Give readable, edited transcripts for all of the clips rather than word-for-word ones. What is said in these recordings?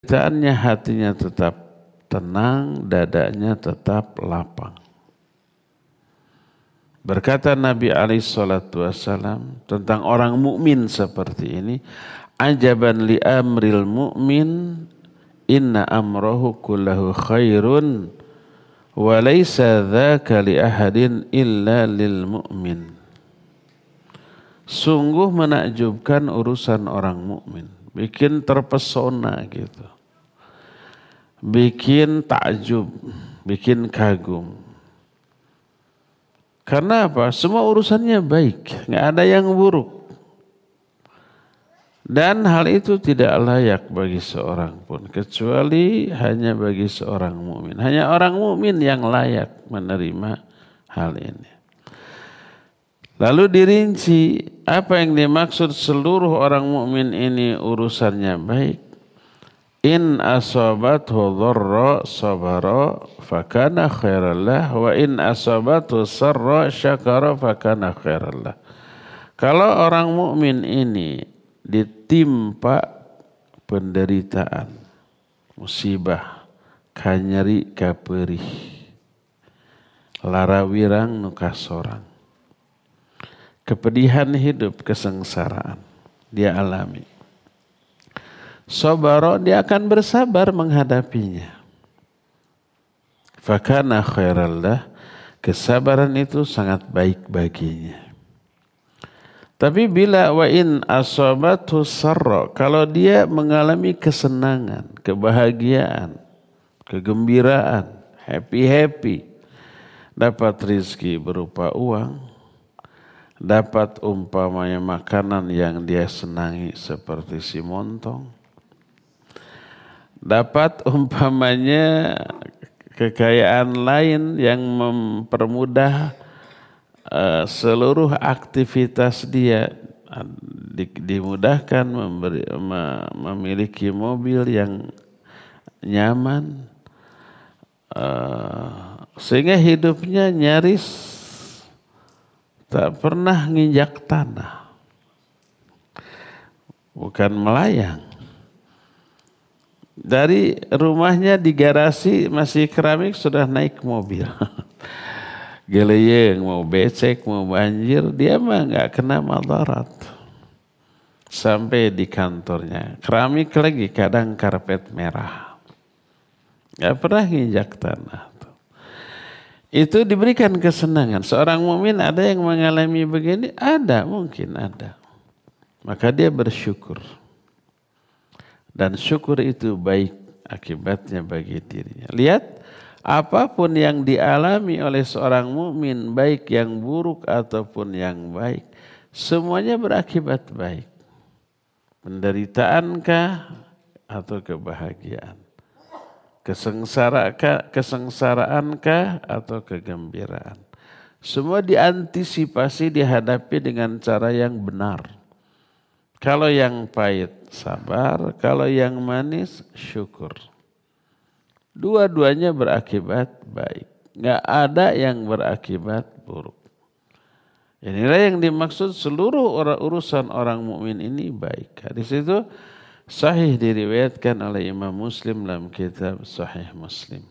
Penderitaannya hatinya tetap tenang, dadanya tetap lapang. Berkata Nabi SAW tentang orang mukmin seperti ini, ajaban li amril mu'min inna amrahu kullahu khairun wa laysa dzaka li ahadin illa lil mu'min. Sungguh menakjubkan urusan orang mukmin, bikin terpesona gitu. Bikin takjub, bikin kagum. Karena apa? Semua urusannya baik, nggak ada yang buruk. Dan hal itu tidak layak bagi seorang pun, kecuali hanya bagi seorang mukmin. Hanya orang mukmin yang layak menerima hal ini. Lalu dirinci apa yang dimaksud seluruh orang mukmin ini urusannya baik. In asabathu dharra sabara fakana khairallah wa in asabathu sarra syakara fakana khairallah. Kalau orang mukmin ini ditimpa penderitaan, musibah, kanyeri kaperih, larawirang nu kasorang, kepedihan hidup, kesengsaraan dia alami. Sabara, dia akan bersabar menghadapinya. Fakana khairallah, kesabaran itu sangat baik baginya. Tapi bila wa in asabathu sarra, kalau dia mengalami kesenangan, kebahagiaan, kegembiraan, happy, dapat rizki berupa uang, dapat umpamanya makanan yang dia senangi seperti si montong, dapat umpamanya kekayaan lain yang mempermudah seluruh aktivitas dia, dimudahkan memiliki mobil yang nyaman, sehingga hidupnya nyaris tak pernah nginjak tanah, bukan melayang. Dari rumahnya di garasi masih keramik sudah naik mobil. Geleyeng, mau becek, mau banjir, dia mah nggak kena madarat. Sampai di kantornya, keramik lagi, kadang karpet merah. Nggak pernah nginjak tanah. Itu diberikan kesenangan. Seorang mukmin ada yang mengalami begini? Ada, mungkin ada. Maka dia bersyukur. Dan syukur itu baik akibatnya bagi dirinya. Lihat, apapun yang dialami oleh seorang mukmin, baik yang buruk ataupun yang baik, semuanya berakibat baik. Penderitaankah atau kebahagiaan? Kesengsaraankah atau kegembiraan? Semua diantisipasi, dihadapi dengan cara yang benar. Kalau yang pahit, sabar. Kalau yang manis, syukur. Dua-duanya berakibat baik. Nggak ada yang berakibat buruk. Inilah yang dimaksud seluruh urusan orang mukmin ini baik. Hadis itu sahih diriwayatkan oleh Imam Muslim dalam kitab Sahih Muslim.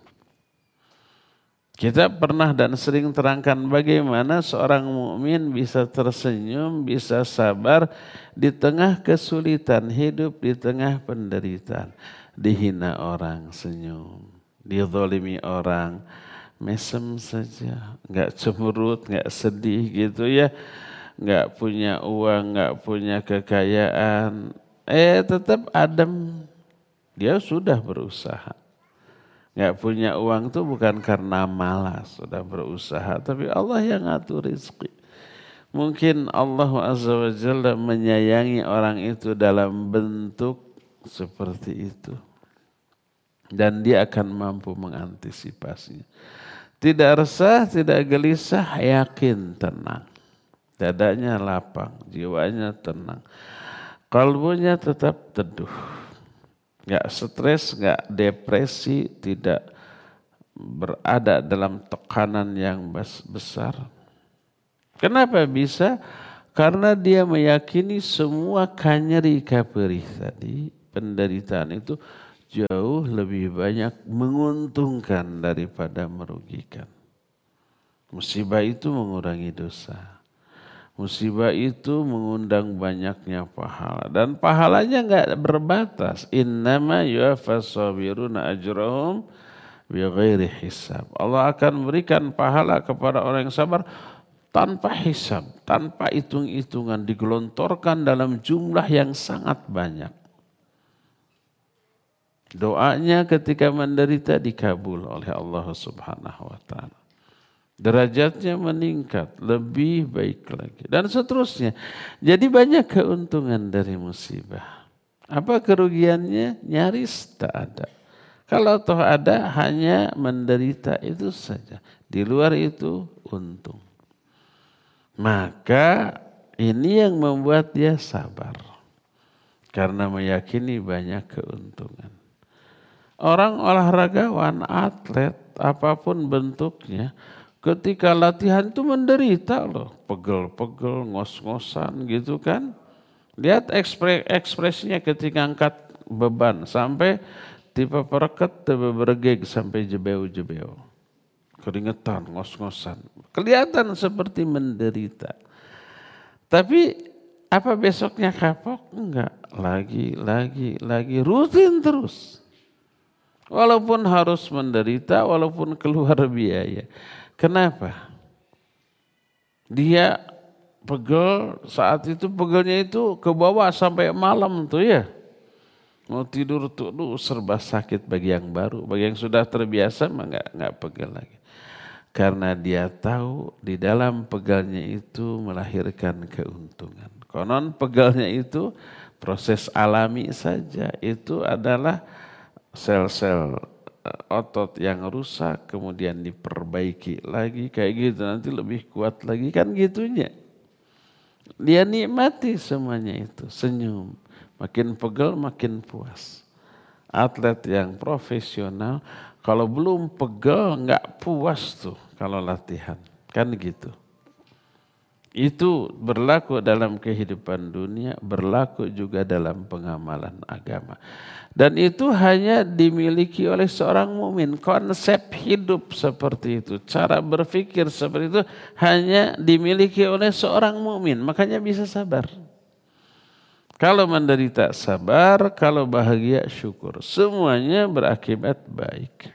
Kita pernah dan sering terangkan bagaimana seorang mukmin bisa tersenyum, bisa sabar di tengah kesulitan hidup, di tengah penderitaan. Dihina orang senyum, dizalimi orang mesem saja, nggak cemberut, nggak sedih gitu ya, nggak punya uang, nggak punya kekayaan, tetap adem. Dia sudah berusaha. Nggak punya uang itu bukan karena malas, sudah berusaha, tapi Allah yang ngatur rezeki. Mungkin Allah Azza wa Jalla menyayangi orang itu dalam bentuk seperti itu. Dan dia akan mampu mengantisipasinya. Tidak resah, tidak gelisah, yakin, tenang. Dadanya lapang, jiwanya tenang. Kalbunya tetap teduh. Nggak stres, nggak depresi, tidak berada dalam tekanan yang besar. Kenapa bisa? Karena dia meyakini semua kanyeri kaperih tadi, penderitaan itu jauh lebih banyak menguntungkan daripada merugikan. Musibah itu mengurangi dosa. Musibah itu mengundang banyaknya pahala. Dan pahalanya enggak berbatas. Innama yuwaffas sabiruna ajrahum bighairi hisab. Allah akan berikan pahala kepada orang yang sabar tanpa hisab, tanpa hitung-hitungan, digelontorkan dalam jumlah yang sangat banyak. Doanya ketika menderita dikabul oleh Allah Subhanahu wa taala. Derajatnya meningkat, lebih baik lagi. Dan seterusnya. Jadi banyak keuntungan dari musibah. Apa kerugiannya? Nyaris tak ada. Kalau toh ada, hanya menderita itu saja. Di luar itu untung. Maka ini yang membuat dia sabar. Karena meyakini banyak keuntungan. Orang olahragawan, atlet, apapun bentuknya, ketika latihan itu menderita loh, pegel-pegel, ngos-ngosan gitu kan. Lihat ekspresinya ketika angkat beban sampai tipe pereket, tipe bergeg sampai jebeu-jebeu. Keringetan, ngos-ngosan. Kelihatan seperti menderita. Tapi apa besoknya kapok? Enggak. Lagi. Rutin terus. Walaupun harus menderita, walaupun keluar biaya. Kenapa? Dia pegel, saat itu pegelnya itu ke bawah sampai malam tuh ya. Mau tidur tuh serba sakit bagi yang baru. Bagi yang sudah terbiasa mah enggak pegel lagi. Karena dia tahu di dalam pegelnya itu melahirkan keuntungan. Konon pegelnya itu proses alami saja. Itu adalah sel-sel otot yang rusak kemudian diperbaiki lagi kayak gitu, nanti lebih kuat lagi kan gitunya. Dia nikmati semuanya itu, senyum, makin pegel makin puas. Atlet yang profesional kalau belum pegel nggak puas tuh kalau latihan, kan gitu. Itu berlaku dalam kehidupan dunia, berlaku juga dalam pengamalan agama. Dan itu hanya dimiliki oleh seorang mukmin. Konsep hidup seperti itu, cara berpikir seperti itu hanya dimiliki oleh seorang mukmin. Makanya bisa sabar. Kalau menderita sabar, kalau bahagia syukur. Semuanya berakibat baik.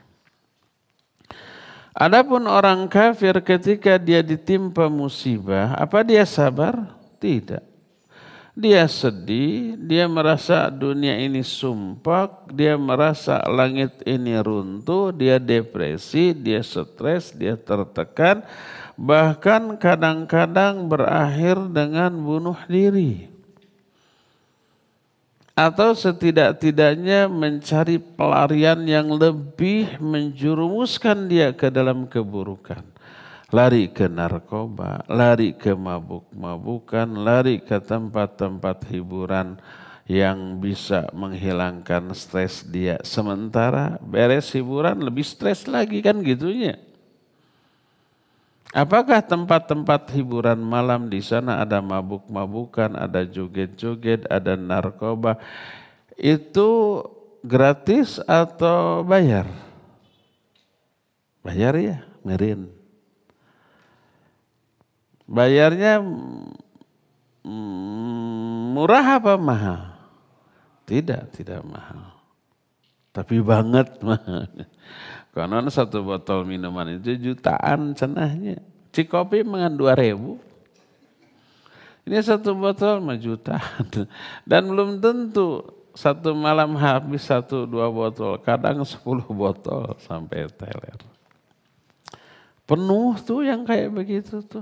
Adapun orang kafir ketika dia ditimpa musibah, apa dia sabar? Tidak. Dia sedih, dia merasa dunia ini sumpah, dia merasa langit ini runtuh, dia depresi, dia stres, dia tertekan, bahkan kadang-kadang berakhir dengan bunuh diri. Atau setidak-tidaknya mencari pelarian yang lebih menjerumuskan dia ke dalam keburukan. Lari ke narkoba, lari ke mabuk-mabukan, lari ke tempat-tempat hiburan yang bisa menghilangkan stres dia. Sementara beres hiburan lebih stres lagi kan gitunya. Apakah tempat-tempat hiburan malam di sana ada mabuk-mabukan, ada joget-joget, ada narkoba, itu gratis atau bayar? Bayar ya, ngerin. Bayarnya murah apa mahal? Tidak mahal. Tapi banget mahal. Karena satu botol minuman itu jutaan cenahnya. Cikopi mengan 2.000. Ini satu botol mah jutaan. Dan belum tentu satu malam habis 1-2 botol. Kadang 10 botol sampai teler. Penuh tuh yang kayak begitu tuh.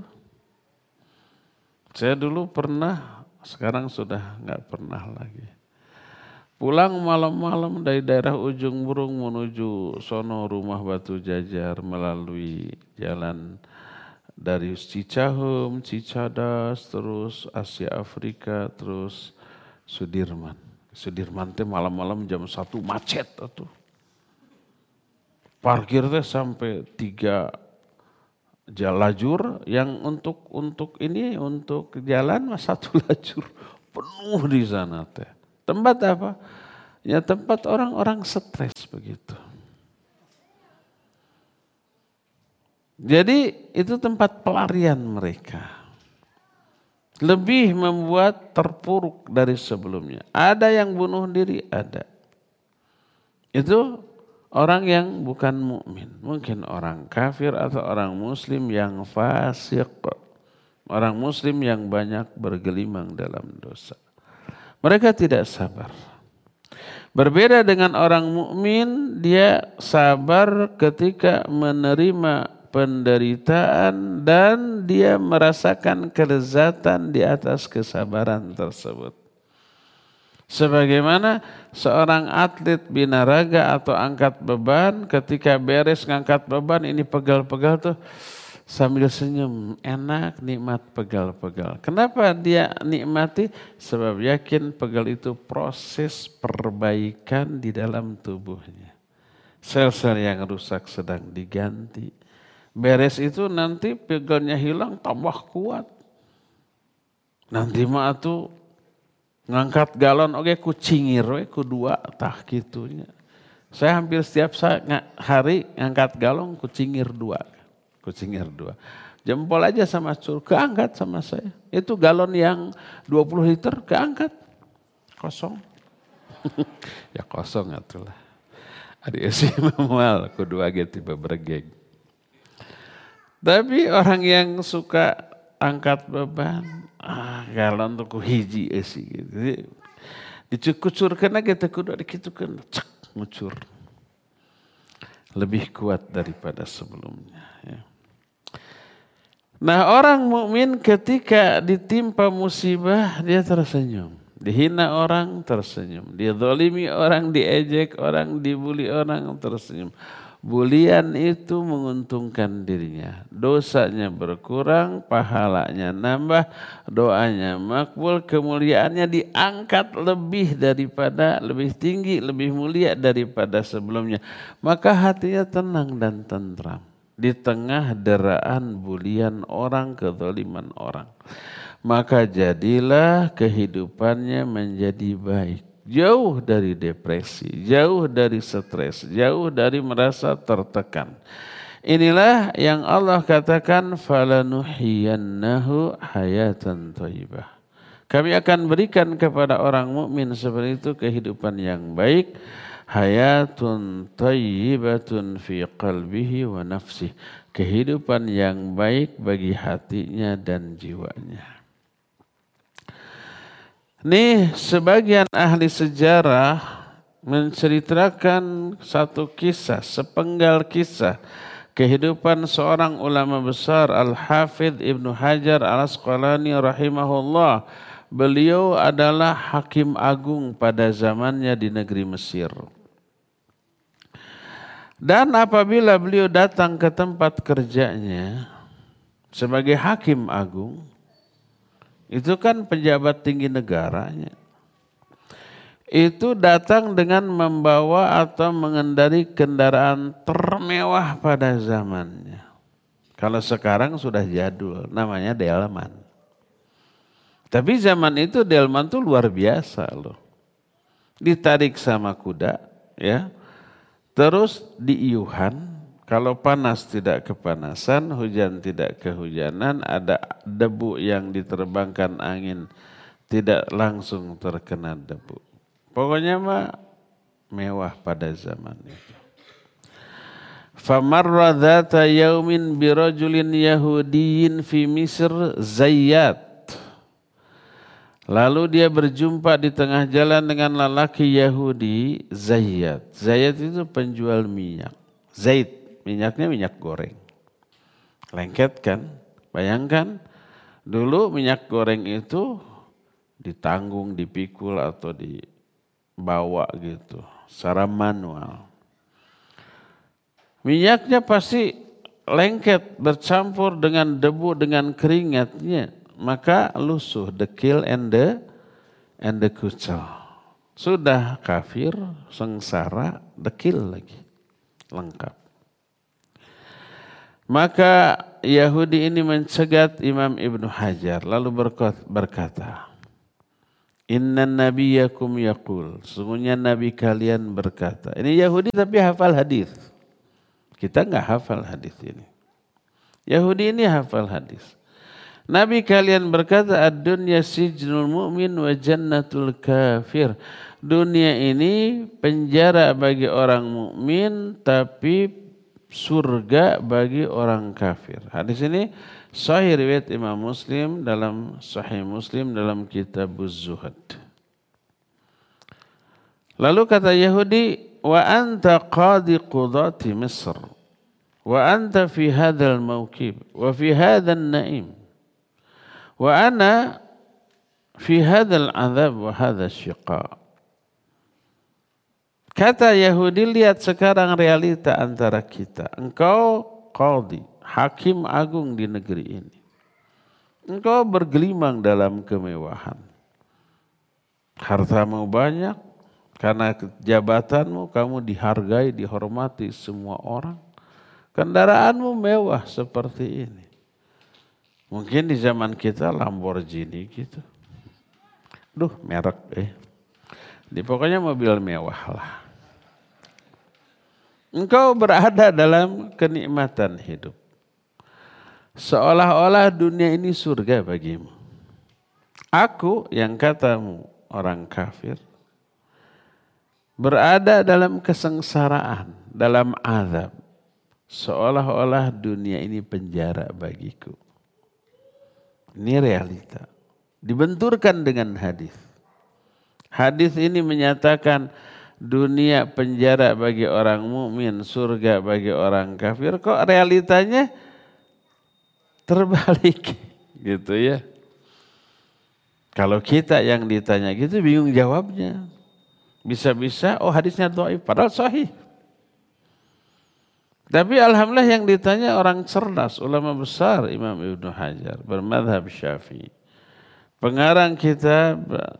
Saya dulu pernah, sekarang sudah enggak pernah lagi. Pulang malam-malam dari daerah Ujung Berung menuju sono Rumah Batu Jajar melalui jalan dari Cicahem, Cicadas, terus Asia Afrika, terus Sudirman. Sudirman teh malam-malam jam 1 macet tuh. Parkir teh sampai 3 lajur yang untuk jalan 1 lajur penuh di sana teh. Tempat apa? Ya tempat orang-orang stres begitu. Jadi itu tempat pelarian mereka. Lebih membuat terpuruk dari sebelumnya. Ada yang bunuh diri, ada. Itu orang yang bukan mukmin, mungkin orang kafir atau orang muslim yang fasik. Orang muslim yang banyak bergelimang dalam dosa. Mereka tidak sabar. Berbeda dengan orang mukmin, dia sabar ketika menerima penderitaan dan dia merasakan kelezatan di atas kesabaran tersebut. Sebagaimana seorang atlet binaraga atau angkat beban, ketika beres ngangkat beban ini pegal-pegal tuh sambil senyum, enak, nikmat pegal-pegal. Kenapa dia nikmati? Sebab yakin pegal itu proses perbaikan di dalam tubuhnya. Sel-sel yang rusak sedang diganti. Beres itu nanti pegalnya hilang, tambah kuat. Nanti mah tuh ngangkat galon oke ku cingir we ku dua tah kitunya. Saya hampir setiap hari ngangkat galon ku cingir dua. Jempol aja sama cur, keangkat sama saya. Itu galon yang 20 liter keangkat. Kosong. Ya kosong atulah. Adik esi mamual kudu age tiba bergeg. Tapi orang yang suka angkat beban, galon tuh ku hiji esi gitu. Dicukurkeun ge teh kudu dikitukeun, cek ngucur. Lebih kuat daripada sebelumnya, ya. Nah, orang mukmin ketika ditimpa musibah dia tersenyum, dihina orang tersenyum, dizalimi orang, diejek orang, dibuli orang tersenyum. Bulian itu menguntungkan dirinya, dosanya berkurang, pahalanya nambah, doanya makbul, kemuliaannya diangkat lebih tinggi, lebih mulia daripada sebelumnya. Maka hatinya tenang dan tentram. Di tengah deraan bulian orang, kezaliman orang. Maka jadilah kehidupannya menjadi baik. Jauh dari depresi, jauh dari stres, jauh dari merasa tertekan. Inilah yang Allah katakan, falanuhyiyannahu hayatan thayyibah. Kami akan berikan kepada orang mukmin seperti itu kehidupan yang baik. Hayatun thayyibatun fi qalbihi wa nafsih. Kehidupan yang baik bagi hatinya dan jiwanya. Nih sebagian ahli sejarah menceritakan satu kisah, sepenggal kisah kehidupan seorang ulama besar Al-Hafidh Ibnu Hajar Al-Asqalani rahimahullah. Beliau adalah hakim agung pada zamannya di negeri Mesir. Dan apabila beliau datang ke tempat kerjanya sebagai hakim agung, itu kan pejabat tinggi negaranya. Itu datang dengan membawa atau mengendari kendaraan termewah pada zamannya. Kalau sekarang sudah jadul, namanya delman. Tapi zaman itu delman tuh luar biasa loh. Ditarik sama kuda, ya. Terus diiuhan, kalau panas tidak kepanasan, hujan tidak kehujanan, ada debu yang diterbangkan angin tidak langsung terkena debu. Pokoknya mah mewah pada zaman itu. Famarra dzata yaumin birajulin yahudiyyin fi Misr Zayyat. Lalu dia berjumpa di tengah jalan dengan lelaki Yahudi Zayyat. Zayyat itu penjual minyak. Zait, minyaknya minyak goreng. Lengket kan? Bayangkan dulu minyak goreng itu ditanggung, dipikul atau dibawa gitu secara manual. Minyaknya pasti lengket bercampur dengan debu, dengan keringatnya. Maka lusuh, dekil and the kucel. Sudah kafir, sengsara, dekil lagi. Lengkap. Maka Yahudi ini mencegat Imam Ibnu Hajar lalu berkata, Inna nabiyakum yaqul. Sesungguhnya nabi kalian berkata. Ini Yahudi tapi hafal hadis. Kita enggak hafal hadis ini. Yahudi ini hafal hadis. Nabi kalian berkata, ad-dunya sijnul mu'min wa jannatul kafir. Dunia ini penjara bagi orang mukmin tapi surga bagi orang kafir. Hadis ini sahih riwayat Imam Muslim dalam Sahih Muslim dalam Kitabuz Zuhad. Lalu kata Yahudi, wa anta qadi qudati Misr wa anta fi hadzal mawqif wa fi hadzal na'im wa ana fi hadzal azab wa hadzal syiqa. Kata Yahudi, lihat sekarang realita antara kita. Engkau qadhi, hakim agung di negeri ini. Engkau bergelimang dalam kemewahan. Hartamu banyak, karena jabatanmu kamu dihargai, dihormati semua orang. Kendaraanmu mewah seperti ini. Mungkin di zaman kita Lamborghini gitu. Duh, merek pokoknya mobil mewah lah. Engkau berada dalam kenikmatan hidup. Seolah-olah dunia ini surga bagimu. Aku yang katamu orang kafir, berada dalam kesengsaraan, dalam azab. Seolah-olah dunia ini penjara bagiku. Ini realita. Dibenturkan dengan hadis. Hadis ini menyatakan dunia penjara bagi orang mukmin, surga bagi orang kafir. Kok realitanya terbalik gitu ya? Kalau kita yang ditanya gitu bingung jawabnya. Bisa-bisa hadisnya dhaif padahal sahih. Tapi alhamdulillah yang ditanya orang cerdas, ulama besar Imam Ibnu Hajar bermadzhab Syafi'i. Pengarang kitab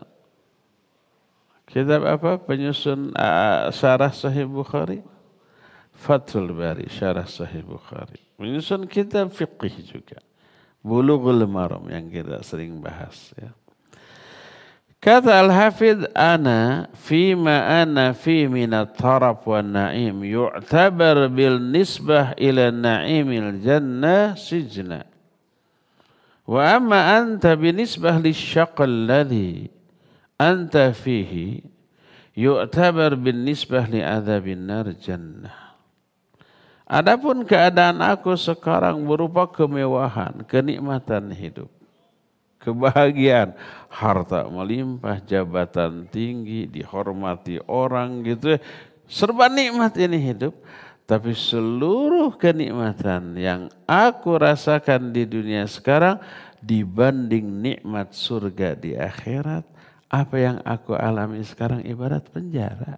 apa? Penyusun syarah Sahih Bukhari. Fathul Bari, syarah Sahih Bukhari. Penyusun kitab fiqih juga. Bulughul Maram yang kita sering bahas. Ya. Kata Al-Hafidh, ana fi minat taraf wa na'im yu'tabar bil nisbah ila na'imil jannah sijna. Wa amma anta binisbah lisyaqal ladhi anta fihi yu'tabar bin nisbah li adzabin nar jannah. Adapun keadaan aku sekarang berupa kemewahan, kenikmatan hidup, kebahagiaan, harta melimpah, jabatan tinggi, dihormati orang gitu. Serba nikmat ini hidup. Tapi seluruh kenikmatan yang aku rasakan di dunia sekarang dibanding nikmat surga di akhirat, apa yang aku alami sekarang ibarat penjara.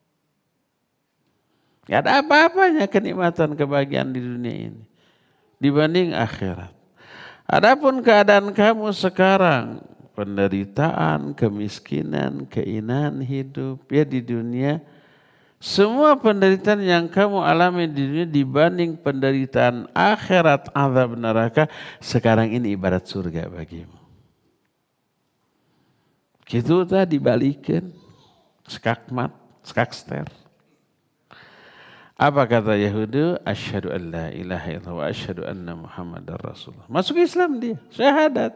Gak ada apa-apanya kenikmatan kebahagiaan di dunia ini dibanding akhirat. Adapun keadaan kamu sekarang, penderitaan, kemiskinan, keinaan hidup ya di dunia, semua penderitaan yang kamu alami di dunia dibanding penderitaan akhirat azab neraka, sekarang ini ibarat surga bagimu. Gitu tadi dibalikin, skakmat, skakster. Apa kata Yahudi? Asyhadu an la ilaha illallah wa asyhadu anna Muhammadar Rasulullah. Masuk Islam dia, syahadat.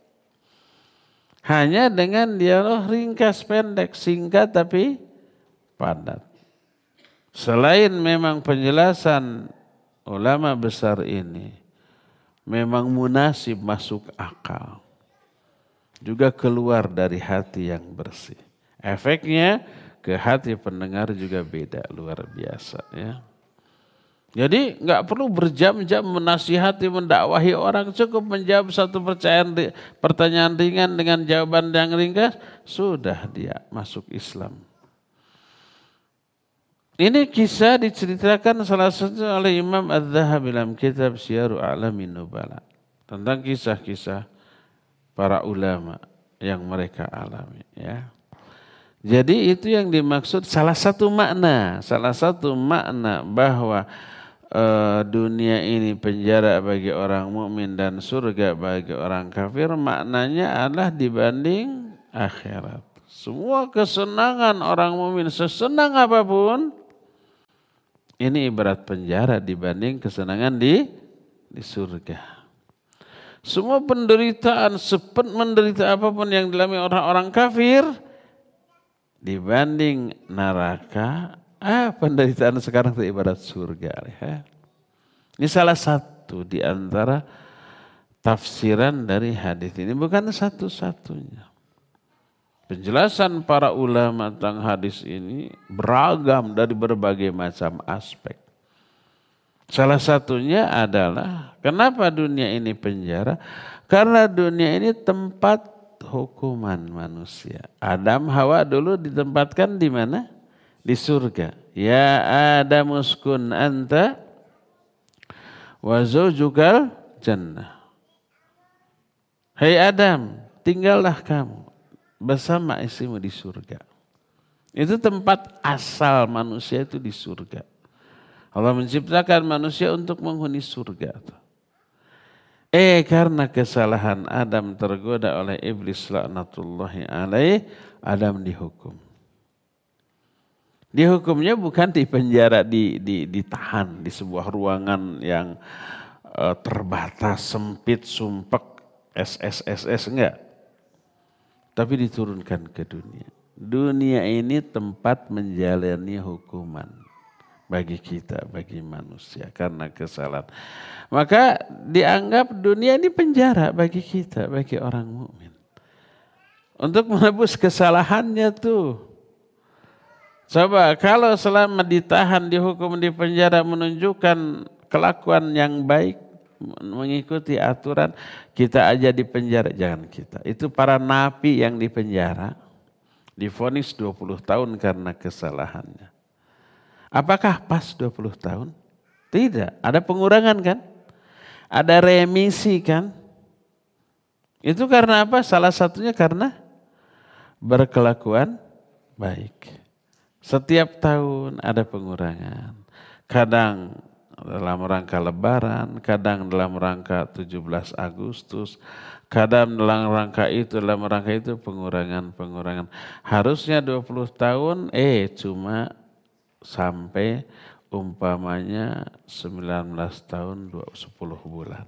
Hanya dengan dialog ringkas, pendek, singkat tapi padat. Selain memang penjelasan ulama besar ini memang munasib, masuk akal. Juga keluar dari hati yang bersih. Efeknya ke hati pendengar juga beda, luar biasa ya. Jadi nggak perlu berjam-jam menasihati, mendakwahi orang, cukup menjawab satu pertanyaan ringan dengan jawaban yang ringkas, sudah dia masuk Islam. Ini kisah diceritakan salah satu oleh Imam Az-Zahabi dalam kitab Syiarul A'lamin Nubala tentang kisah-kisah para ulama yang mereka alami ya. Jadi itu yang dimaksud salah satu makna bahwa dunia ini penjara bagi orang mukmin dan surga bagi orang kafir, maknanya adalah dibanding akhirat. Semua kesenangan orang mukmin sesenang apapun, ini ibarat penjara dibanding kesenangan di surga. Semua penderitaan, menderita apapun yang dialami orang-orang kafir, dibanding neraka, penderitaan sekarang itu ibarat surga. Ya. Ini salah satu di antara tafsiran dari hadis ini, bukan satu-satunya. Penjelasan para ulama tentang hadis ini beragam dari berbagai macam aspek. Salah satunya adalah kenapa dunia ini penjara? Karena dunia ini tempat hukuman manusia. Adam, Hawa dulu ditempatkan di mana? Di surga. Ya Adam uskun anta wa zawjukal jannah. Hai Adam, tinggallah kamu bersama istrimu di surga. Itu tempat asal manusia itu di surga. Allah menciptakan manusia untuk menghuni surga. Karena kesalahan Adam tergoda oleh iblis laknatullahi alaih, Adam dihukum. Dihukumnya bukan di penjara, ditahan di sebuah ruangan yang terbatas, sempit, sumpek, SSSS, enggak. Tapi diturunkan ke dunia. Dunia ini tempat menjalani hukuman. Bagi kita, bagi manusia karena kesalahan. Maka dianggap dunia ini penjara bagi kita, bagi orang mukmin. Untuk menebus kesalahannya tuh. Coba kalau selama ditahan, dihukum, di penjara menunjukkan kelakuan yang baik, mengikuti aturan, kita aja di penjara, jangan kita. Itu para nabi yang di penjara, divonis 20 tahun karena kesalahannya. Apakah pas 20 tahun? Tidak. Ada pengurangan kan? Ada remisi kan? Itu karena apa? Salah satunya karena berkelakuan baik. Setiap tahun ada pengurangan. Kadang dalam rangka Lebaran, kadang dalam rangka 17 Agustus, kadang dalam rangka itu pengurangan. Harusnya 20 tahun, cuma sampai umpamanya 19 tahun 10 bulan.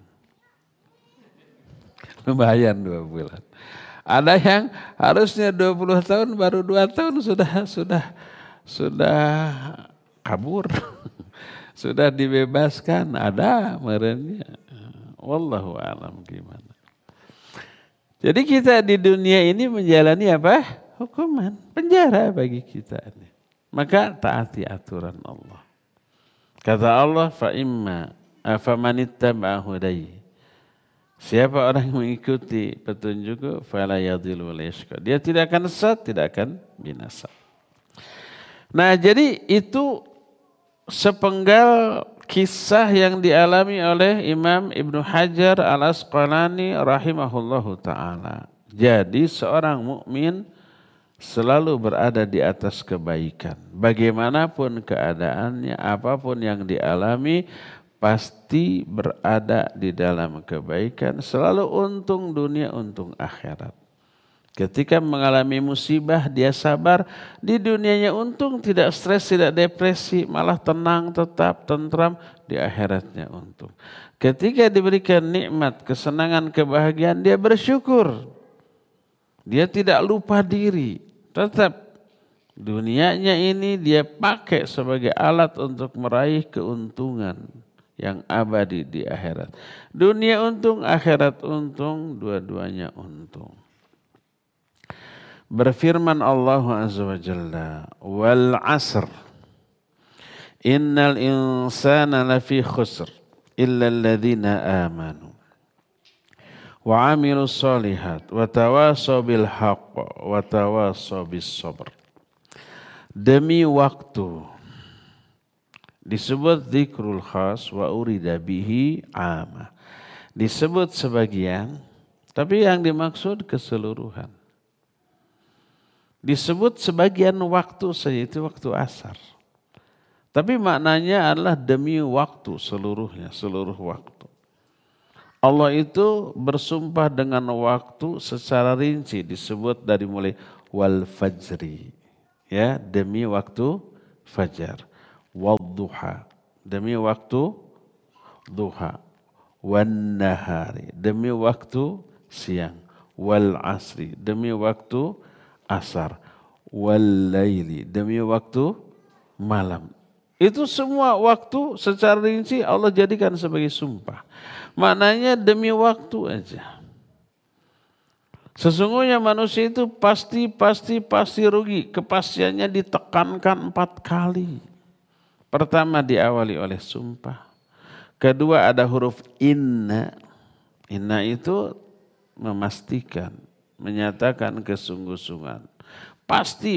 Lumayan 2 bulan. Ada yang harusnya 20 tahun baru 2 tahun sudah kabur. Sudah dibebaskan, ada merenya. Wallahu a'lam gimana. Jadi kita di dunia ini menjalani apa? Hukuman, penjara bagi kita ini. Maka taati aturan Allah. Kata Allah, famanittaba'a hudayya. Siapa orang yang mengikuti petunjukku, fala yadhillu wa la yashqa. Dia tidak akan sesat, tidak akan binasa. Nah, jadi itu sepenggal kisah yang dialami oleh Imam Ibnu Hajar Al-Asqalani rahimahullahu ta'ala. Jadi seorang mukmin selalu berada di atas kebaikan. Bagaimanapun keadaannya, apapun yang dialami, pasti berada di dalam kebaikan. Selalu untung dunia, untung akhirat. Ketika mengalami musibah, dia sabar. Di dunianya untung, tidak stres, tidak depresi, malah tenang, tetap, tentram. Di akhiratnya untung. Ketika diberikan nikmat, kesenangan, kebahagiaan, dia bersyukur. Dia tidak lupa diri. Tetap dunianya ini dia pakai sebagai alat untuk meraih keuntungan yang abadi di akhirat. Dunia untung, akhirat untung, dua-duanya untung. Berfirman Allah Azza wa Jalla, wal asr innal insana lafi khusr illa alladhina amanu wa amilu shalihat wa tawasaw bil haqq wa tawasaw bis sabr. Demi waktu disebut dzikrul khas wa urida bihi amma. Disebut sebagian, tapi yang dimaksud keseluruhan. Disebut sebagian waktu saja, itu waktu asar. Tapi maknanya adalah demi waktu seluruhnya, seluruh waktu. Allah itu bersumpah dengan waktu secara rinci, disebut dari mulai wal fajri, ya, demi waktu fajar, wal duha, demi waktu duha, wan nahari, demi waktu siang, wal asri, demi waktu asar, wal laili, demi waktu malam. Itu semua waktu secara rinci Allah jadikan sebagai sumpah. Maknanya demi waktu aja. Sesungguhnya manusia itu pasti rugi. Kepastiannya ditekankan 4 kali. Pertama diawali oleh sumpah. Kedua ada huruf inna. Inna itu memastikan, menyatakan kesungguh-sungguhan. Pasti.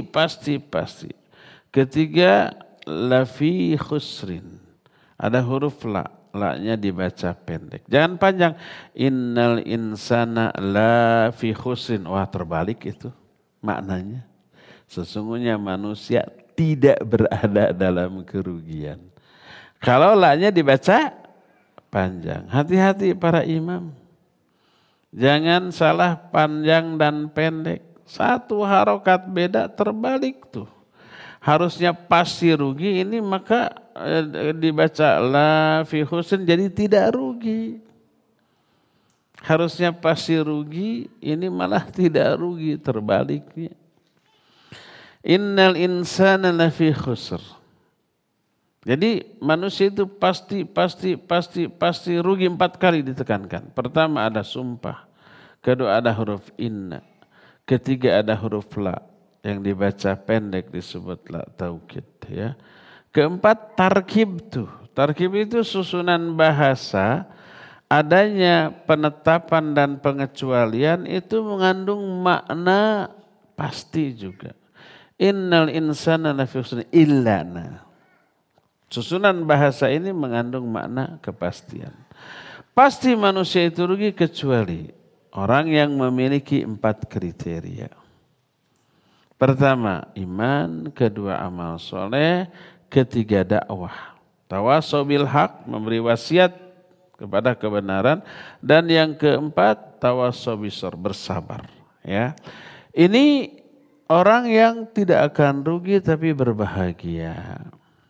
Ketiga, lafi khusrin. Ada huruf la. La-nya dibaca pendek. Jangan panjang. Innal insana lafi khusrin. Wah, terbalik itu maknanya. Sesungguhnya manusia tidak berada dalam kerugian. Kalau la-nya dibaca panjang. Hati-hati para imam. Jangan salah panjang dan pendek. Satu harokat beda terbalik tuh. Harusnya pasti rugi, ini maka dibaca la fi khusrin jadi tidak rugi. Harusnya pasti rugi, ini malah tidak rugi, terbaliknya. Innal insana lafi khusr. Jadi manusia itu pasti rugi 4 kali ditekankan. Pertama ada sumpah, kedua ada huruf inna, ketiga ada huruf la yang dibaca pendek disebut la taukid, ya. Keempat tarkib tuh. Tarkib itu susunan bahasa, adanya penetapan dan pengecualian itu mengandung makna pasti juga. Innal insana lafi khusr illa na. Susunan bahasa ini mengandung makna kepastian. Pasti manusia itu rugi kecuali orang yang memiliki 4 kriteria. Pertama, iman. Kedua, amal soleh. Ketiga, dakwah. Tawasau bil haq, memberi wasiat kepada kebenaran. Dan yang keempat, tawasau bisor, bersabar. Ya. Ini orang yang tidak akan rugi tapi berbahagia.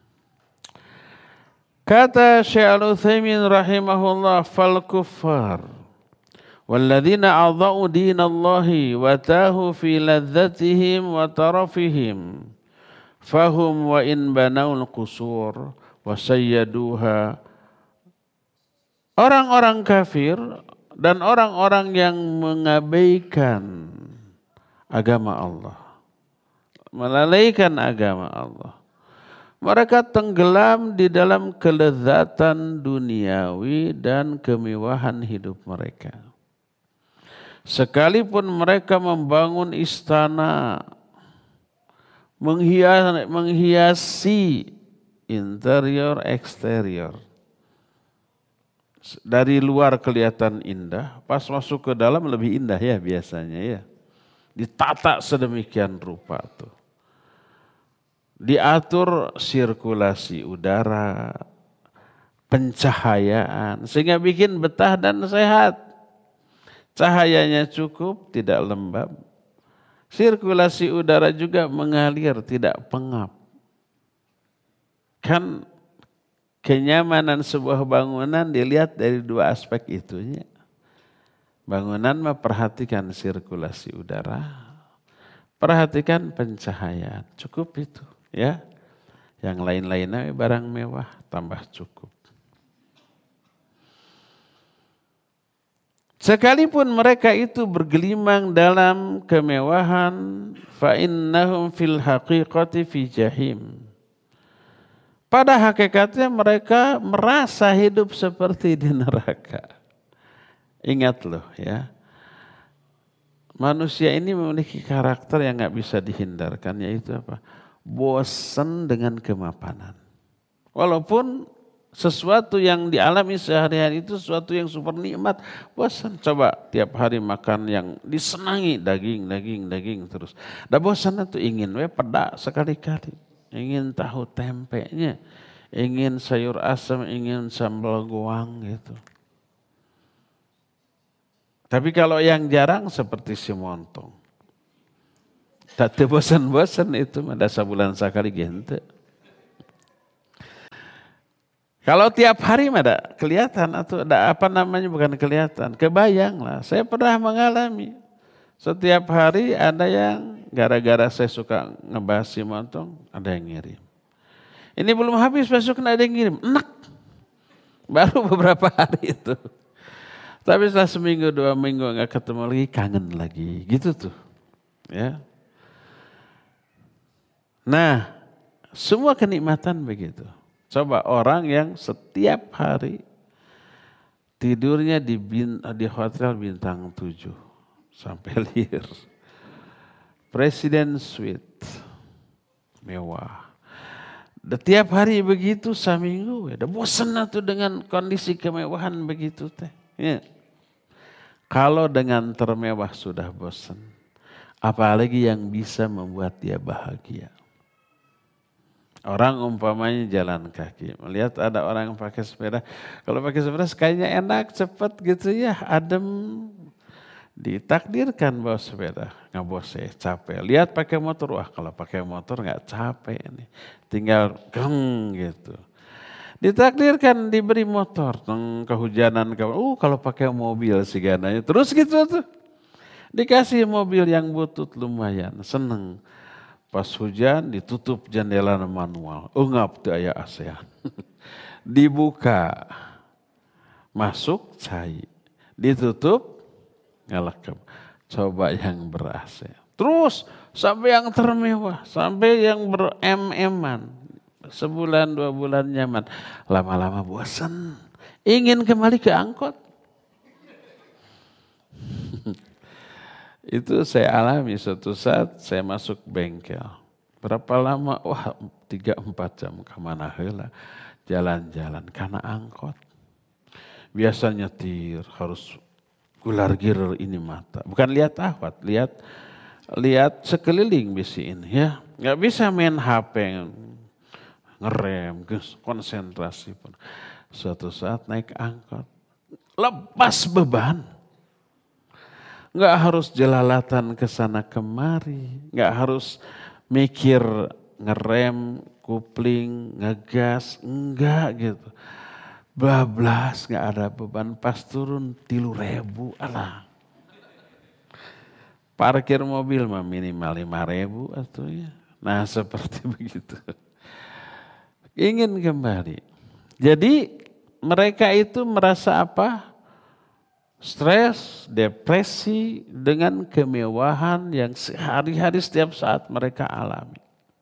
Kata Syekh Al-Utsaimin rahimahullah, fal kuffar walladzina a'dha'u dinallahi wa tahu fi ladzatihim wa tarafihim fahum wa in banaul qusur wa sayyaduha. Orang-orang kafir dan orang-orang yang mengabaikan agama Allah, melalaikan agama Allah, mereka tenggelam di dalam kelezatan duniawi dan kemewahan hidup mereka. Sekalipun mereka membangun istana, menghiasi interior eksterior, dari luar kelihatan indah, pas masuk ke dalam lebih indah ya biasanya ya. Ditata sedemikian rupa tuh. Diatur sirkulasi udara, pencahayaan, sehingga bikin betah dan sehat. Cahayanya cukup, tidak lembab. Sirkulasi udara juga mengalir, tidak pengap. Kan kenyamanan sebuah bangunan dilihat dari 2 aspek itunya. Bangunan memperhatikan sirkulasi udara, perhatikan pencahayaan, cukup itu ya. Yang lain-lainnya barang mewah tambah cukup. Sekalipun mereka itu bergelimang dalam kemewahan, fa innahum fil haqiqati fi jahim. Pada hakikatnya mereka merasa hidup seperti di neraka. Ingat loh ya, manusia ini memiliki karakter yang gak bisa dihindarkan, yaitu apa? Bosan dengan kemapanan. Walaupun sesuatu yang dialami sehari-hari itu sesuatu yang super nikmat, bosan. Coba tiap hari makan yang disenangi, daging terus. Dah bosan itu ingin pedak sekali-kali, ingin tahu tempenya, ingin sayur asam, ingin sambal goang gitu. Tapi kalau yang jarang seperti si montong. Tak bosan-bosan itu, ada sebulan sekali gente. Kalau tiap hari ada kelihatan atau ada apa namanya, bukan kelihatan, kebayang lah. Saya pernah mengalami. Setiap hari ada yang gara-gara saya suka ngebahas si montong, ada yang ngirim. Ini belum habis besok ada yang ngirim, enak. Baru beberapa hari itu. Tapi setelah seminggu, 2 minggu nggak ketemu lagi, kangen lagi, gitu tuh. Ya. Nah, semua kenikmatan begitu. Coba orang yang setiap hari tidurnya di hotel bintang 7 sampai lir. Presiden suite, mewah. Tiap hari begitu seminggu, udah bosan tuh dengan kondisi kemewahan begitu teh. Ya. Kalau dengan termewah sudah bosan, apalagi yang bisa membuat dia bahagia. Orang umpamanya jalan kaki, melihat ada orang yang pakai sepeda. Kalau pakai sepeda kayaknya enak, cepat gitu ya, adem. Ditakdirkan bawa sepeda, nggak bosan, capek. Lihat pakai motor, wah kalau pakai motor nggak capek nih, tinggal geng gitu. Ditakdirkan diberi motor, kehujanan, kalau pakai mobil sih gananya, terus gitu tuh. Dikasih mobil yang butut lumayan, seneng. Pas hujan ditutup jendela manual. Ungap tuh aya ASEAN. Dibuka. Masuk cair. Ditutup ngelekep. Coba yang ber-AC. Terus sampai yang termewah. Sampai yang ber-MM-an. Sebulan 2 bulan nyaman. Lama-lama bosan. Ingin kembali ke angkot. Itu saya alami suatu saat saya masuk bengkel. Berapa lama? Wah 3-4 jam kemana heula. Jalan-jalan karena angkot. Biasa nyetir harus gular girer ini mata. Bukan lihat ahwat, lihat sekeliling bisi ini ya. Gak bisa main HP, ngerem, konsentrasi pun. Suatu saat naik angkot. Lepas beban. Nggak harus jelalatan ke sana kemari, nggak harus mikir ngerem, kupling, ngegas, enggak gitu. Bablas, nggak ada beban, pas turun 3.000, alah. Parkir mobil mah minimal 5.000 atau ya. Nah seperti begitu. Ingin kembali. Jadi mereka itu merasa apa? Stres, depresi dengan kemewahan yang sehari-hari setiap saat mereka alami.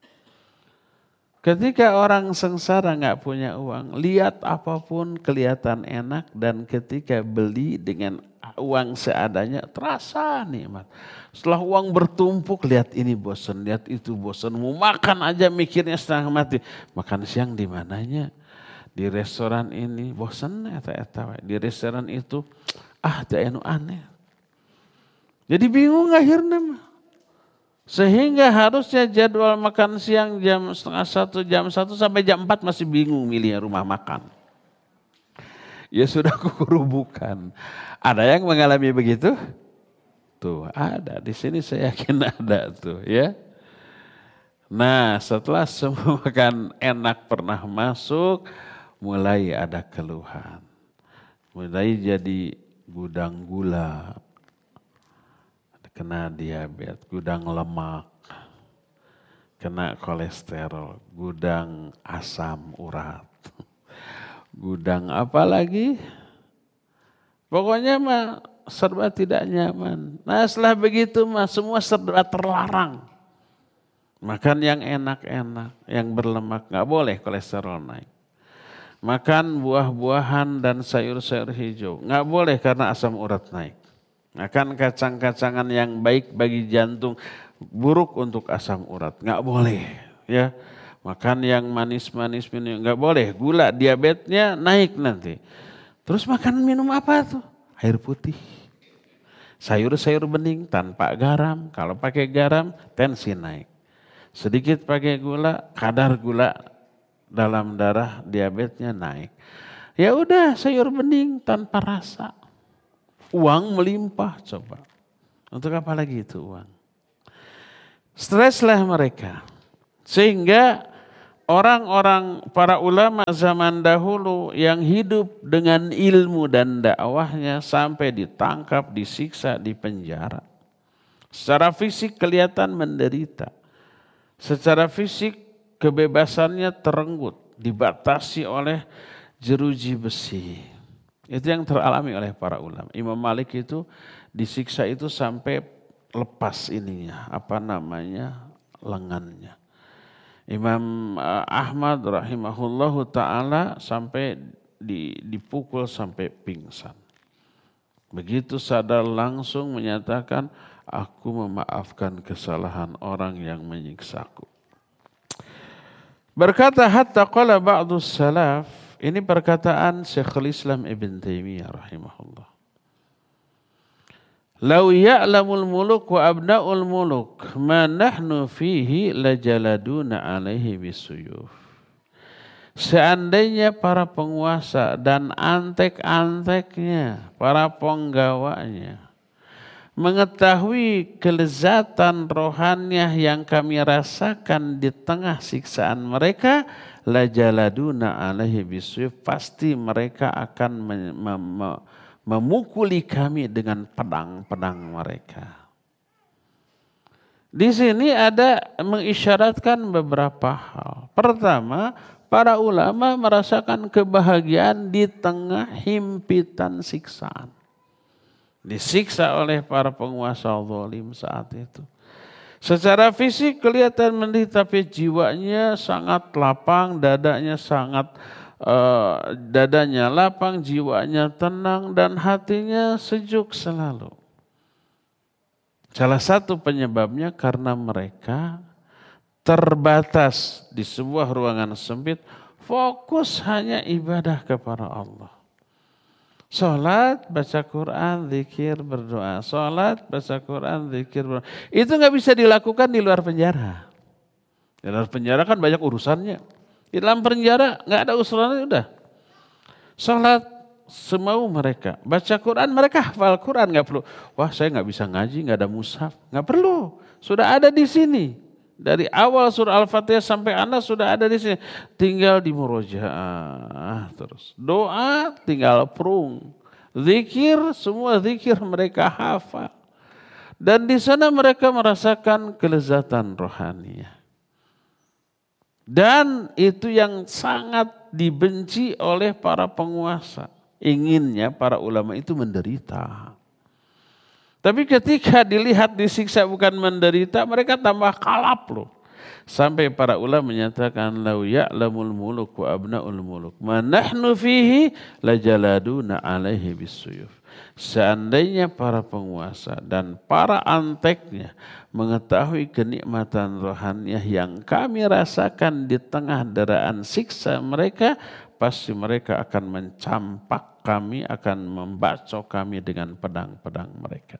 Ketika orang sengsara nggak punya uang, lihat apapun kelihatan enak dan ketika beli dengan uang seadanya terasa nikmat. Setelah uang bertumpuk, lihat ini bosan, lihat itu bosan, mau makan aja mikirnya setengah mati. Makan siang di mananya? Di restoran ini bosan eta di restoran itu. Anu aneh. Jadi bingung akhirnya mah. Sehingga harusnya jadwal makan siang jam 12:30, jam 1 sampai jam 4 masih bingung milih rumah makan. Ya sudah kurubukan. Ada yang mengalami begitu? Tuh ada, di sini saya yakin ada tuh ya. Nah setelah semua makan enak pernah masuk, mulai ada keluhan. Mulai jadi gudang gula, kena diabetes, gudang lemak, kena kolesterol, gudang asam urat, gudang apa lagi? Pokoknya mah serba tidak nyaman. Nah setelah begitu mah semua serba terlarang. Makan yang enak-enak, yang berlemak, gak boleh kolesterol naik. Makan buah-buahan dan sayur-sayur hijau. Nggak boleh karena asam urat naik. Makan kacang-kacangan yang baik bagi jantung. Buruk untuk asam urat. Nggak boleh. Ya. Makan yang manis-manis. Nggak boleh. Gula, diabetesnya naik nanti. Terus makan minum apa tuh? Air putih. Sayur-sayur bening tanpa garam. Kalau pakai garam, tensi naik. Sedikit pakai gula, kadar gula dalam darah diabetesnya naik. Ya udah sayur bening tanpa rasa. Uang melimpah coba. Untuk apa lagi itu uang? Streslah mereka. Sehingga orang-orang para ulama zaman dahulu yang hidup dengan ilmu dan dakwahnya sampai ditangkap, disiksa, dipenjara. Secara fisik kelihatan menderita. Secara fisik kebebasannya terenggut, dibatasi oleh jeruji besi. Itu yang teralami oleh para ulama. Imam Malik itu disiksa itu sampai lepas ininya, lengannya. Imam Ahmad rahimahullahu ta'ala sampai dipukul sampai pingsan. Begitu sadar langsung menyatakan, aku memaafkan kesalahan orang yang menyiksaku. Berkata hatta qala ba'dus salaf, ini perkataan Syekhul Islam Ibn Taimiyah rahimahullah. Lau ya'lamul muluk wa abna'ul muluk ma nahnu fihi lajaladuna alaihi bisuyuf. Seandainya para penguasa dan antek-anteknya, para penggawanya mengetahui kelezatan rohaniah yang kami rasakan di tengah siksaan mereka, lajaladuna alaihi bisuyuf, pasti mereka akan memukuli kami dengan pedang-pedang mereka. Di sini ada mengisyaratkan beberapa hal. Pertama, para ulama merasakan kebahagiaan di tengah himpitan siksaan. Disiksa oleh para penguasa zalim saat itu. Secara fisik kelihatan menderita, tapi jiwanya sangat lapang, dadanya lapang, jiwanya tenang, dan hatinya sejuk selalu. Salah satu penyebabnya karena mereka terbatas di sebuah ruangan sempit, fokus hanya ibadah kepada Allah. Salat, baca Quran, zikir, berdoa. Salat, baca Quran, zikir, berdoa. Itu nggak bisa dilakukan di luar penjara. Di luar penjara kan banyak urusannya. Di dalam penjara nggak ada usulannya udah. Salat semau mereka, baca Quran mereka hafal Quran, nggak perlu. Wah saya nggak bisa ngaji, nggak ada mushaf, nggak perlu. Sudah ada di sini. Dari awal surah Al-Fatihah sampai Anas sudah ada di sini. Tinggal di murojaah terus. Doa tinggal prung. Zikir, semua zikir mereka hafal. Dan di sana mereka merasakan kelezatan rohaniah. Dan itu yang sangat dibenci oleh para penguasa. Inginnya para ulama itu menderita. Tapi ketika dilihat disiksa bukan menderita, mereka tambah kalap loh. Sampai para ulama menyatakan, lau ya'lamul muluk wa abna'ul muluk ma nahnu fihi lajaladuna alaihi bisuyuf. Seandainya para penguasa dan para anteknya mengetahui kenikmatan rohaniah yang kami rasakan di tengah deraan siksa mereka, pasti mereka akan mencampak kami, akan membacok kami dengan pedang-pedang mereka.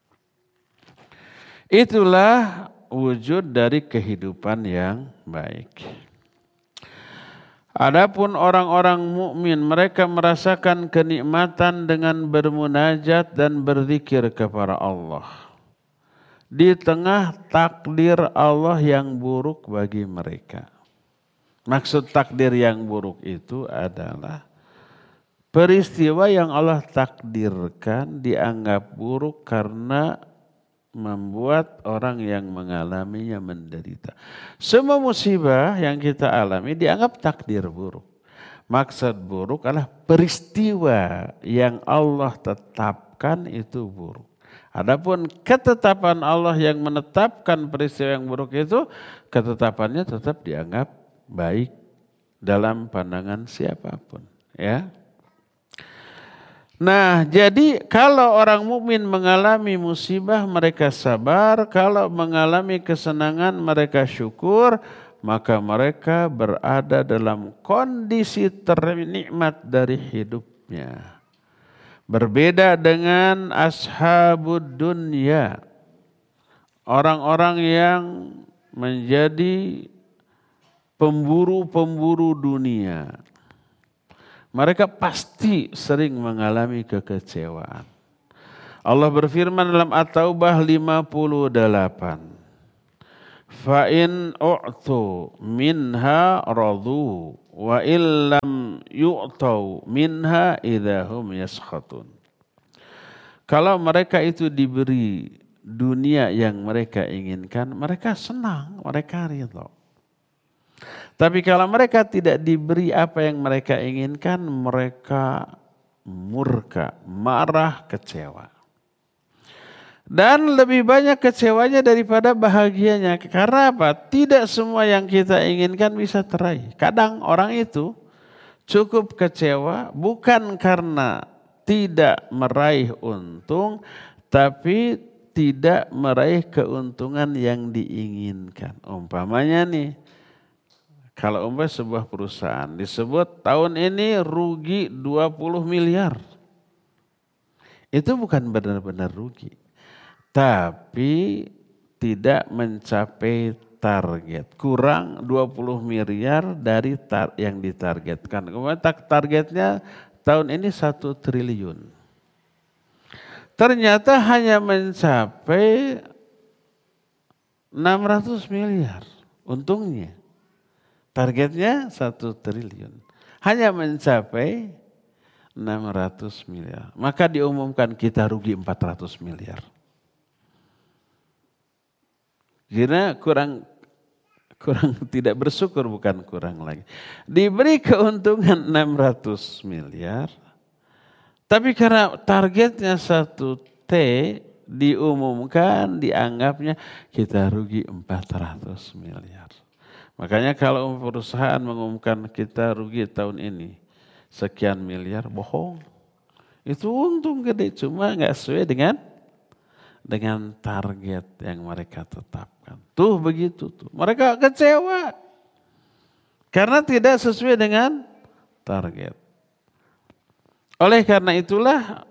Itulah wujud dari kehidupan yang baik. Adapun orang-orang mukmin, mereka merasakan kenikmatan dengan bermunajat dan berzikir kepada Allah. Di tengah takdir Allah yang buruk bagi mereka. Maksud takdir yang buruk itu adalah peristiwa yang Allah takdirkan dianggap buruk karena membuat orang yang mengalaminya menderita. Semua musibah yang kita alami dianggap takdir buruk. Maksud buruk adalah peristiwa yang Allah tetapkan itu buruk. Adapun ketetapan Allah yang menetapkan peristiwa yang buruk itu, ketetapannya tetap dianggap baik dalam pandangan siapapun, ya. Nah, jadi kalau orang mukmin mengalami musibah mereka sabar, kalau mengalami kesenangan mereka syukur, maka mereka berada dalam kondisi ternikmat dari hidupnya. Berbeda dengan ashabud dunya, orang-orang yang menjadi pemburu-pemburu dunia. Mereka pasti sering mengalami kekecewaan. Allah berfirman dalam At-Taubah 58. Fa in u'tu minha radu wa illam yu'tau minha idahum yaskhatun. Kalau mereka itu diberi dunia yang mereka inginkan, mereka senang, mereka ridho. Tapi kalau mereka tidak diberi apa yang mereka inginkan, mereka murka, marah, kecewa. Dan lebih banyak kecewanya daripada bahagianya. Karena apa? Tidak semua yang kita inginkan bisa teraih. Kadang orang itu cukup kecewa bukan karena tidak meraih untung, tapi tidak meraih keuntungan yang diinginkan. Umpamanya nih, kalau sebuah perusahaan disebut tahun ini rugi 20 miliar. Itu bukan benar-benar rugi. Tapi tidak mencapai target. Kurang 20 miliar dari yang ditargetkan. Kemudian targetnya tahun ini 1 triliun. Ternyata hanya mencapai 600 miliar untungnya. Targetnya 1 triliun. Hanya mencapai 600 miliar. Maka diumumkan kita rugi 400 miliar. Karena kurang tidak bersyukur, bukan kurang lagi. Diberi keuntungan 600 miliar. Tapi karena targetnya 1 T diumumkan, dianggapnya kita rugi 400 miliar. Makanya kalau perusahaan mengumumkan kita rugi tahun ini sekian miliar, bohong. Itu untung gede, cuma nggak sesuai dengan target yang mereka tetapkan. Tuh begitu tuh. Mereka kecewa karena tidak sesuai dengan target. Oleh karena itulah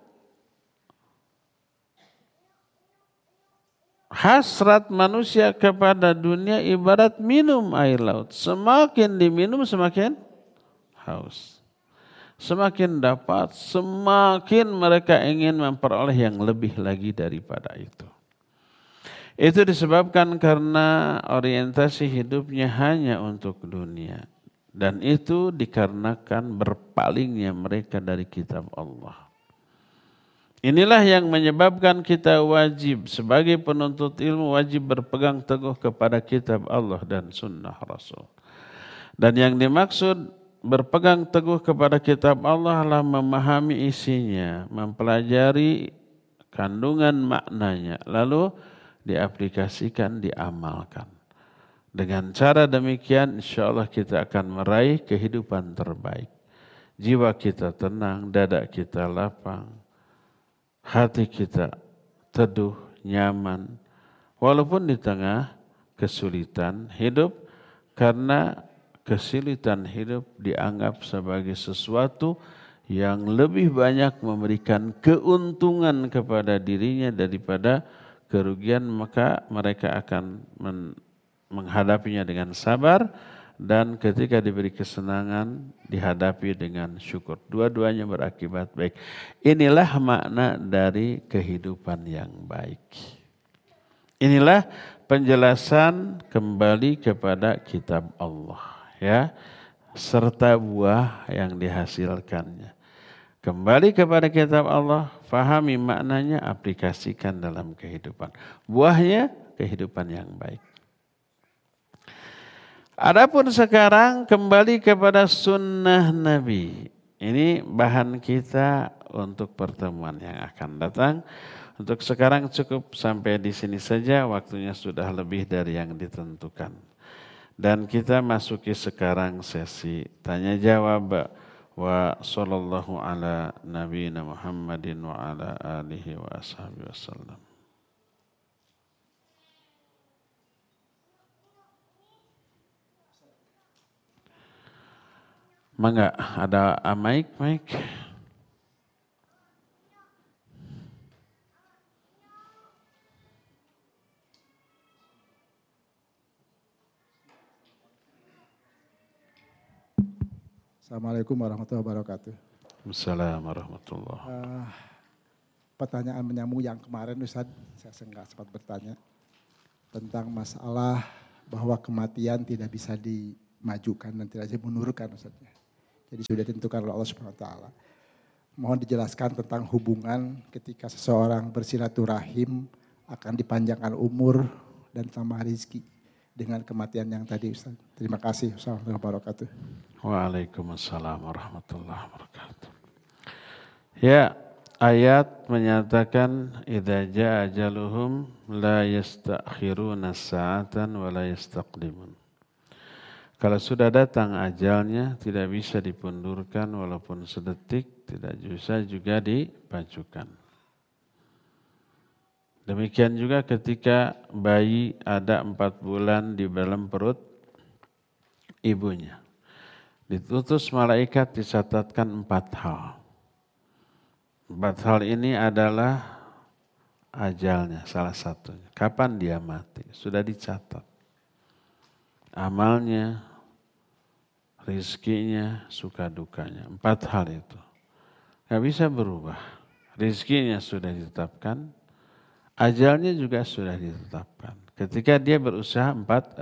hasrat manusia kepada dunia ibarat minum air laut. Semakin diminum semakin haus. Semakin dapat, semakin mereka ingin memperoleh yang lebih lagi daripada itu. Itu disebabkan karena orientasi hidupnya hanya untuk dunia. Dan itu dikarenakan berpalingnya mereka dari kitab Allah. Inilah yang menyebabkan kita wajib sebagai penuntut ilmu wajib berpegang teguh kepada kitab Allah dan sunnah Rasul. Dan yang dimaksud berpegang teguh kepada kitab Allah adalah memahami isinya, mempelajari kandungan maknanya, lalu diaplikasikan, diamalkan. Dengan cara demikian insya Allah kita akan meraih kehidupan terbaik. Jiwa kita tenang, dada kita lapang, hati kita teduh, nyaman, walaupun di tengah kesulitan hidup, karena kesulitan hidup dianggap sebagai sesuatu yang lebih banyak memberikan keuntungan kepada dirinya daripada kerugian, maka mereka akan menghadapinya dengan sabar dan ketika diberi kesenangan dihadapi dengan syukur. Dua-duanya berakibat baik. Inilah makna dari kehidupan yang baik. Inilah penjelasan kembali kepada kitab Allah. Ya, serta buah yang dihasilkannya. Kembali kepada kitab Allah, fahami maknanya, aplikasikan dalam kehidupan. Buahnya kehidupan yang baik. Adapun sekarang kembali kepada sunnah Nabi. Ini bahan kita untuk pertemuan yang akan datang. Untuk sekarang cukup sampai di sini saja, waktunya sudah lebih dari yang ditentukan. Dan kita masuki sekarang sesi tanya jawab wa sallallahu ala nabiyina Muhammadin wa ala alihi wa ashabihi wasallam. Mangga ada mic. Assalamualaikum warahmatullahi wabarakatuh. Assalamualaikum warahmatullahi wabarakatuh. pertanyaan menyambung yang kemarin Ustaz, saya nggak sempat bertanya tentang masalah bahwa kematian tidak bisa dimajukan dan tidak bisa dimunurkan Ustaz. Jadi sudah ditentukan oleh Allah Subhanahu wa taala. Mohon dijelaskan tentang hubungan ketika seseorang bersilaturahim akan dipanjangkan umur dan tambah rezeki dengan kematian yang tadi Ustaz. Terima kasih. Assalamualaikum warahmatullahi wabarakatuh. Waalaikumsalam warahmatullahi wabarakatuh. Ya, ayat menyatakan idza jaa ajaluhum la yastakhiruna sa'atan wa la yastaqdimun. Kalau sudah datang ajalnya tidak bisa dipundurkan walaupun sedetik, tidak bisa juga dipajukan. Demikian juga ketika bayi ada 4 bulan di dalam perut ibunya. Diutus malaikat dicatatkan 4 hal. 4 hal ini adalah ajalnya salah satunya. Kapan dia mati? Sudah dicatat. Amalnya, rizkinya, suka dukanya. 4 hal itu. Gak bisa berubah. Rizkinya sudah ditetapkan. Ajalnya juga sudah ditetapkan. Ketika dia berusia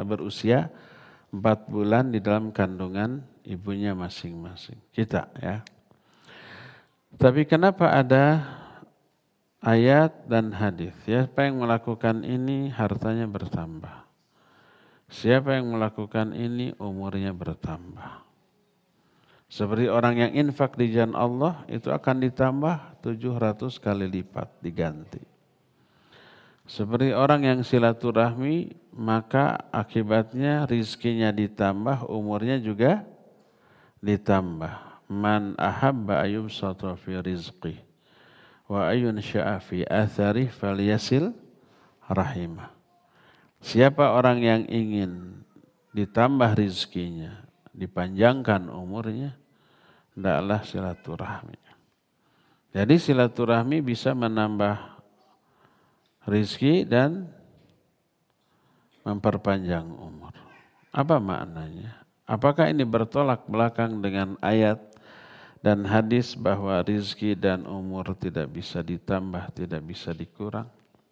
4 bulan di dalam kandungan ibunya masing-masing. Kita ya. Tapi kenapa ada ayat dan hadis? Siapa yang melakukan ini hartanya bertambah. Siapa yang melakukan ini umurnya bertambah. Seperti orang yang infak di jalan Allah itu akan ditambah 700 kali lipat diganti. Seperti orang yang silaturahmi maka akibatnya rizkinya ditambah, umurnya juga ditambah. Man ahabba ayyubsata fi rizqih wa ayyunsha'a fi atharih falyasil rahimah. Siapa orang yang ingin ditambah rizkinya, dipanjangkan umurnya, hendaklah silaturahmi. Jadi silaturahmi bisa menambah rizki dan memperpanjang umur. Apa maknanya? Apakah ini bertolak belakang dengan ayat dan hadis bahwa rizki dan umur tidak bisa ditambah, tidak bisa dikurang?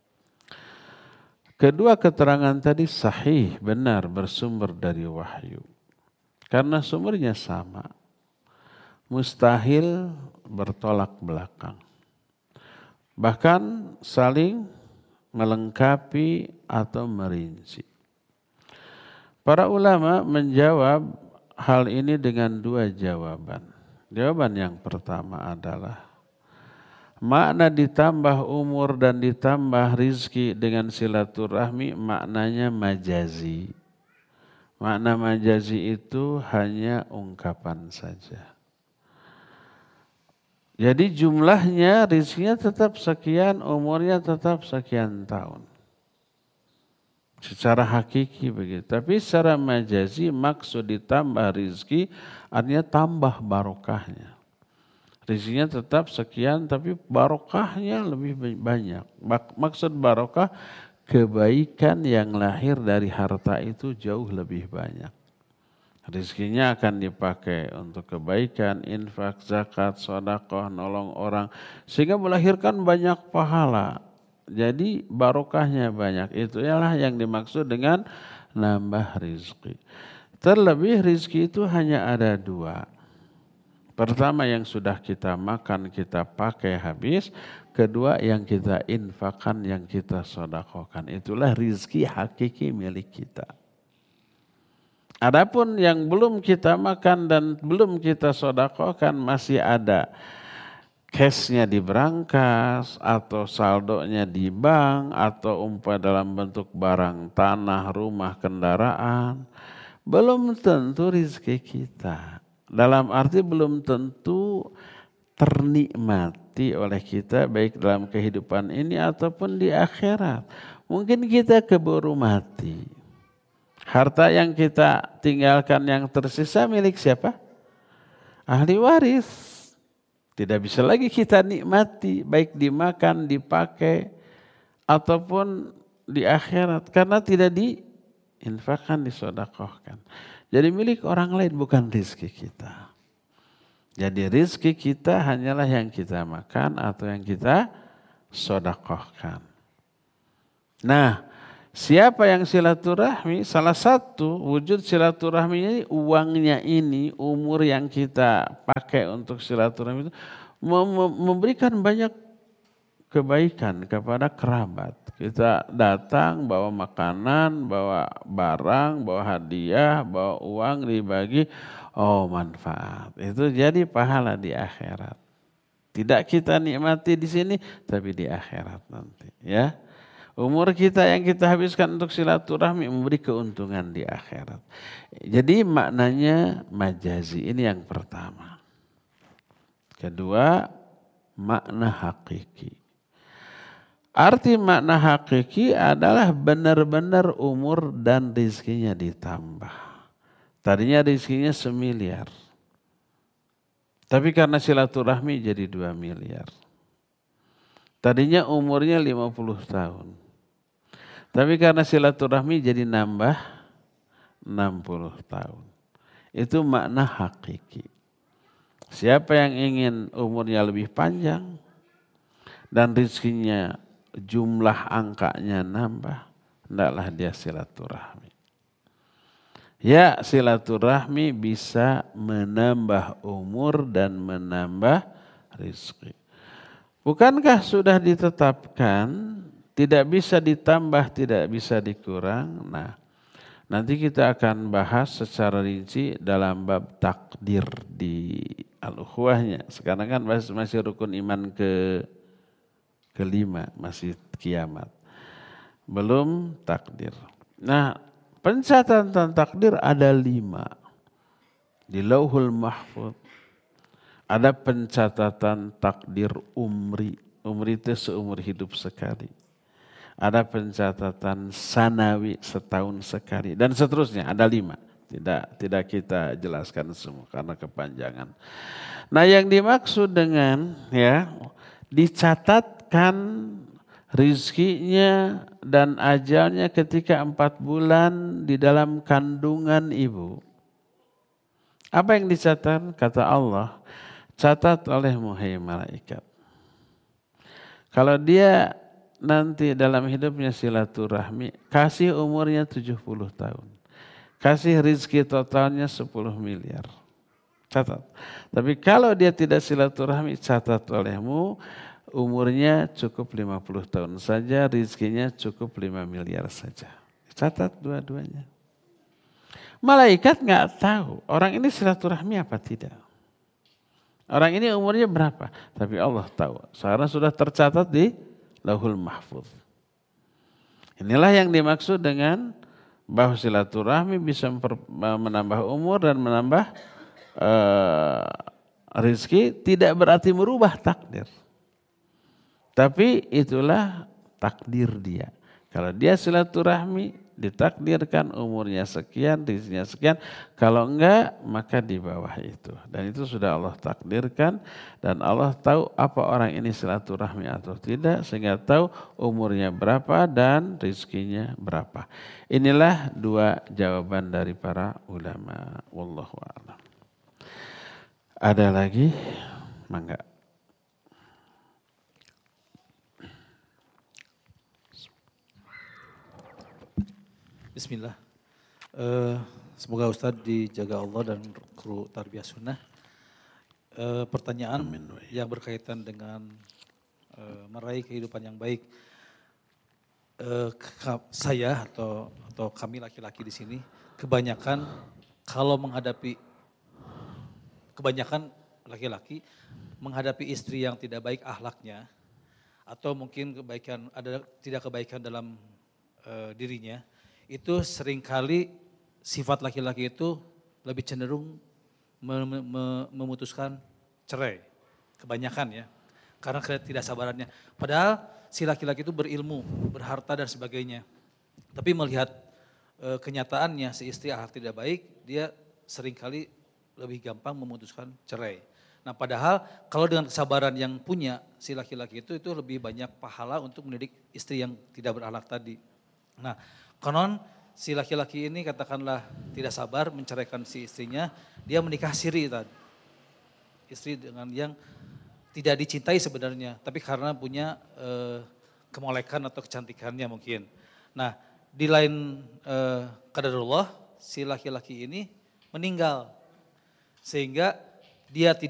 Kedua keterangan tadi sahih, benar, bersumber dari wahyu. Karena sumbernya sama. Mustahil bertolak belakang. Bahkan saling melengkapi atau merinci. Para ulama menjawab hal ini dengan 2 jawaban. Jawaban yang pertama adalah makna ditambah umur dan ditambah rizki dengan silaturahmi maknanya majazi. Makna majazi itu hanya ungkapan saja. Jadi jumlahnya, rizkinya tetap sekian, umurnya tetap sekian tahun. Secara hakiki begitu. Tapi secara majazi maksud ditambah rizki artinya tambah barokahnya. Rizkinya tetap sekian tapi barokahnya lebih banyak. Maksud barokah kebaikan yang lahir dari harta itu jauh lebih banyak. Rizkinya akan dipakai untuk kebaikan, infak, zakat, sedekah, nolong orang. Sehingga melahirkan banyak pahala. Jadi barokahnya banyak. Itu ialah yang dimaksud dengan nambah rizki. Terlebih rizki itu hanya ada 2. Pertama yang sudah kita makan, kita pakai habis. Kedua yang kita infakkan, yang kita sedekahkan. Itulah rizki hakiki milik kita. Adapun yang belum kita makan dan belum kita sedekahkan masih ada cashnya di brankas atau saldonya di bank atau umpah dalam bentuk barang tanah, rumah, kendaraan. Belum tentu rezeki kita. Dalam arti belum tentu ternikmati oleh kita baik dalam kehidupan ini ataupun di akhirat. Mungkin kita keburu mati. Harta yang kita tinggalkan yang tersisa milik siapa? Ahli waris. Tidak bisa lagi kita nikmati, baik dimakan, dipakai, ataupun di akhirat. Karena tidak diinfakkan, disedekahkan. Jadi milik orang lain bukan rezeki kita. Jadi rezeki kita hanyalah yang kita makan atau yang kita sodakohkan. Nah, siapa yang silaturahmi, salah satu wujud silaturahmi ini uangnya ini, umur yang kita pakai untuk silaturahmi itu memberikan banyak kebaikan kepada kerabat. Kita datang bawa makanan, bawa barang, bawa hadiah, bawa uang dibagi, oh manfaat. Itu jadi pahala di akhirat. Tidak kita nikmati di sini, tapi di akhirat nanti, ya. Umur kita yang kita habiskan untuk silaturahmi memberi keuntungan di akhirat. Jadi maknanya majazi, ini yang pertama. Kedua, makna hakiki. Arti makna hakiki adalah benar-benar umur dan rizkinya ditambah. Tadinya rizkinya 1 miliar. Tapi karena silaturahmi jadi 2 miliar. Tadinya umurnya 50 tahun. Tapi karena silaturahmi jadi nambah 60 tahun. Itu makna hakiki. Siapa yang ingin umurnya lebih panjang dan rizkinya jumlah angkanya nambah, hendaklah dia silaturahmi. Ya, silaturahmi bisa menambah umur dan menambah rizki. Bukankah sudah ditetapkan tidak bisa ditambah, tidak bisa dikurang? Nah, nanti kita akan bahas secara rinci dalam bab takdir di al-ukhuwahnya. Sekarang kan masih rukun iman kelima, masih kiamat. Belum takdir. Nah, pencatatan takdir ada 5. Di Lauhul Mahfuz ada pencatatan takdir umri. Umri itu seumur hidup sekali. Ada pencatatan sanawi, setahun sekali, dan seterusnya, ada 5. Tidak kita jelaskan semua karena kepanjangan. Nah, yang dimaksud dengan dicatatkan rizkinya dan ajalnya ketika 4 bulan di dalam kandungan ibu. Apa yang dicatat? Kata Allah, catat olehmu hai malaikat. Kalau dia nanti dalam hidupnya silaturahmi, kasih umurnya 70 tahun. Kasih rizki totalnya 10 miliar. Catat. Tapi kalau dia tidak silaturahmi, catat olehmu, umurnya cukup 50 tahun saja, rizkinya cukup 5 miliar saja. Catat dua-duanya. Malaikat nggak tahu orang ini silaturahmi apa tidak. Orang ini umurnya berapa, tapi Allah tahu. Sekarang sudah tercatat di Lauhul Mahfuz. Inilah yang dimaksud dengan bahwa silaturahmi bisa menambah umur dan menambah rizki, tidak berarti merubah takdir. Tapi itulah takdir dia. Kalau dia silaturahmi, ditakdirkan umurnya sekian, rizkinya sekian. Kalau enggak, maka di bawah itu. Dan itu sudah Allah takdirkan. Dan Allah tahu apa orang ini silaturahmi atau tidak. Sehingga tahu umurnya berapa dan rizkinya berapa. Inilah 2 jawaban dari para ulama. Wallahu a'lam. Ada lagi? Mangga. Bismillah. Semoga Ustadz dijaga Allah dan kru Tarbiyah Sunnah. Pertanyaan yang berkaitan dengan meraih kehidupan yang baik. Saya atau kami laki-laki di sini kebanyakan laki-laki menghadapi istri yang tidak baik akhlaknya atau mungkin tidak kebaikan dalam dirinya. Itu seringkali sifat laki-laki itu lebih cenderung memutuskan cerai. Kebanyakan ya, karena ketidaksabarannya. Padahal si laki-laki itu berilmu, berharta dan sebagainya. Tapi melihat kenyataannya si istri akhlak tidak baik, dia seringkali lebih gampang memutuskan cerai. Nah padahal kalau dengan kesabaran yang punya si laki-laki itu lebih banyak pahala untuk mendidik istri yang tidak berakhlak tadi. Nah, konon si laki-laki ini katakanlah tidak sabar menceraikan si istrinya, dia menikah siri tadi. Istri dengan yang tidak dicintai sebenarnya, tapi karena punya kemolekan atau kecantikannya mungkin. Nah, di lain qadarullah si laki-laki ini meninggal sehingga dia tidak